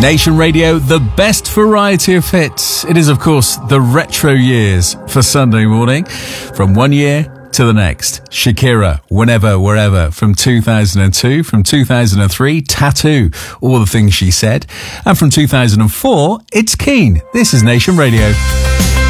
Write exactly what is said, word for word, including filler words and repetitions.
Nation Radio, the best variety of hits. It is, of course, the retro years for Sunday morning. From one year to the next. Shakira, Whenever, Wherever, from two thousand two. From two thousand three, Tattoo, All the Things She Said. And from two thousand four, It's Keen. This is Nation Radio.